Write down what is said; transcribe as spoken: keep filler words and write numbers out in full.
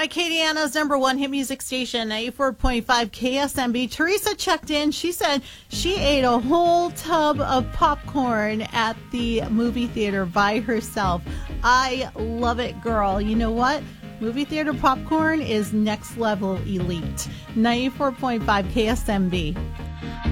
Acadiana's number one hit music station, ninety-four point five K S M B. Teresa checked in. She said she ate a whole tub of popcorn at the movie theater by herself. I love it, girl. You know what? Movie theater popcorn is next level elite. ninety-four point five K S M B.